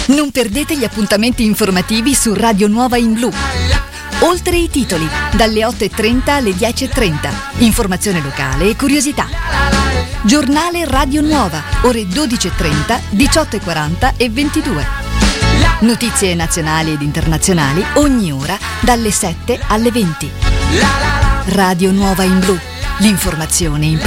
Non perdete gli appuntamenti informativi su Radio Nuova in Blu. Oltre i titoli, dalle 8.30 alle 10.30. Informazione locale e curiosità. Giornale Radio Nuova, ore 12.30, 18.40 e 22. Notizie nazionali ed internazionali ogni ora dalle 7 alle 20. Radio Nuova in Blu, l'informazione in